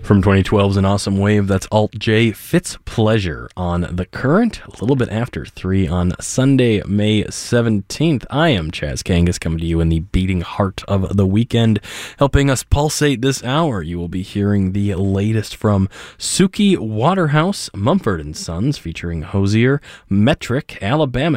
From 2012's An Awesome Wave, that's Alt J, Fitz Pleasure on The Current, a little bit after 3 on Sunday, May 17th. I am Chaz Kangas, coming to you in the beating heart of the weekend. Helping us pulsate this hour, you will be hearing the latest from Suki Waterhouse, Mumford & Sons, featuring Hozier, Metric, Alabama